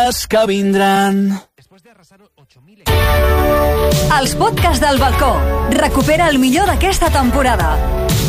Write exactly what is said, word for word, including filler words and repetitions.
dies que vindran. Els podcasts del balcó. Recupera el millor d'aquesta temporada.